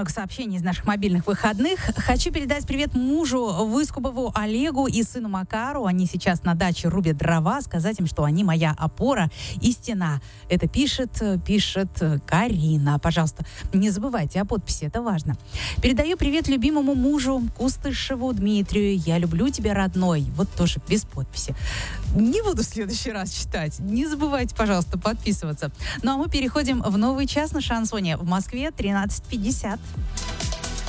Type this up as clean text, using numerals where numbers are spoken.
много сообщений из наших мобильных выходных. Хочу передать привет мужу Выскубову Олегу и сыну Макару. Они сейчас на даче рубят дрова. Сказать им, что они моя опора и стена. Это пишет Карина. Пожалуйста, не забывайте о подписи, это важно. Передаю привет любимому мужу Кустышеву Дмитрию. Я люблю тебя, родной. Вот тоже без подписи. Не буду в следующий раз читать. Не забывайте, пожалуйста, подписываться. Ну а мы переходим в новый час на шансоне. В Москве 13:50.